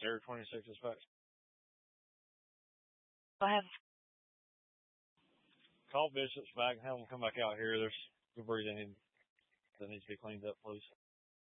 Air 26 dispatch. Go ahead. Call Bishop's back and have them come back out here. There's debris that needs to be cleaned up, please.